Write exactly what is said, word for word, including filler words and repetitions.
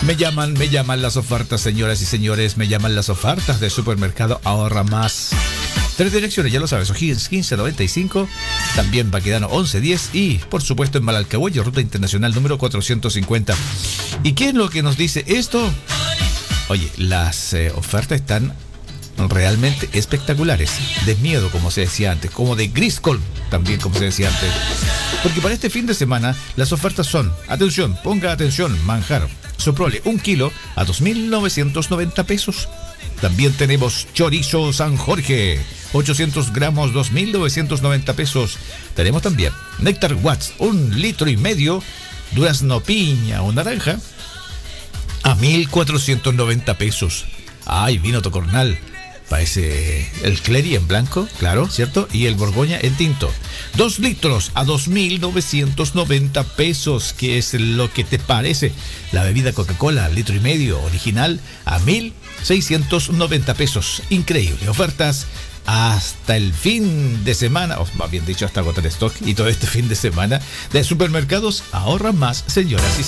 Me llaman, me llaman las ofertas, señoras y señores. Me llaman las ofertas de Supermercado Ahorra Más. Tres direcciones, ya lo sabes, O'Higgins quince noventa y cinco, también Baquedano once diez y, por supuesto, en Malalcahuello, Ruta Internacional número cuatrocientos cincuenta. ¿Y qué es lo que nos dice esto? Oye, las eh, ofertas están realmente espectaculares. De miedo, como se decía antes, como de Griscoll, también como se decía antes. Porque para este fin de semana las ofertas son, atención, ponga atención, manjar, Soprole, un kilo a dos mil novecientos noventa pesos. También tenemos chorizo San Jorge, ochocientos gramos, dos mil novecientos noventa pesos. Tenemos también néctar Watts, un litro y medio, durazno piña o naranja, a mil cuatrocientos noventa pesos. Ay, vino Tocornal, parece el Clery en blanco, claro, ¿cierto? Y el Borgoña en tinto. Dos litros a dos mil novecientos noventa pesos. ¿Qué es lo que te parece? La bebida Coca-Cola, litro y medio, original, a mil seiscientos noventa pesos. Increíble. Ofertas hasta el fin de semana, o más bien dicho, hasta agotar stock, y todo este fin de semana de Supermercados Ahorra Más, señoras y señores.